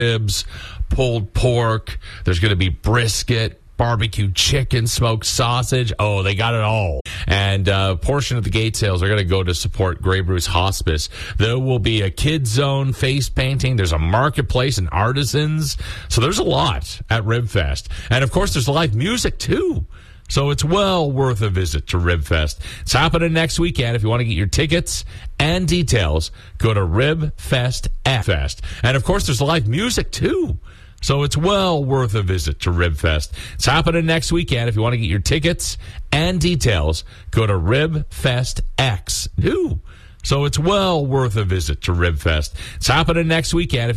ribs, pulled pork. There's going to be brisket, barbecue chicken, smoked sausage. Oh, they got it all. And a portion of the gate sales are going to go to support Grey Bruce Hospice. There will be a kids zone, face painting. There's a marketplace and artisans. So there's a lot at RibFest. And, of course, there's live music, too. So it's well worth a visit to RibFest. It's happening next weekend. If you want to get your tickets and details, go to RibFest. And, of course, there's live music, too. So it's well worth a visit to RibFest. It's happening next weekend. If you want to get your tickets and details, go to RibFest X. So it's well worth a visit to RibFest. It's happening next weekend.